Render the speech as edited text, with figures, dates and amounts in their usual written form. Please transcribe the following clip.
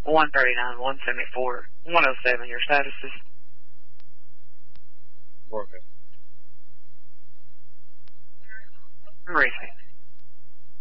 139, 174, 107. Your status is? Okay. Racing.